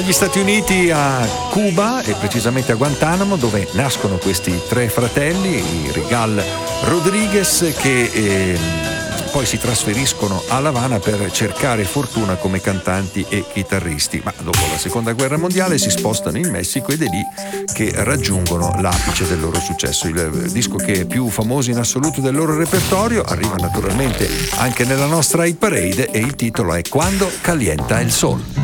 Dagli Stati Uniti a Cuba e precisamente a Guantanamo, dove nascono questi tre fratelli, i Rigal Rodriguez, che poi si trasferiscono a La Habana per cercare fortuna come cantanti e chitarristi, ma dopo la seconda guerra mondiale si spostano in Messico ed è lì che raggiungono l'apice del loro successo. Il disco che è più famoso in assoluto del loro repertorio arriva naturalmente anche nella nostra hit parade e il titolo è Quando calienta il sol.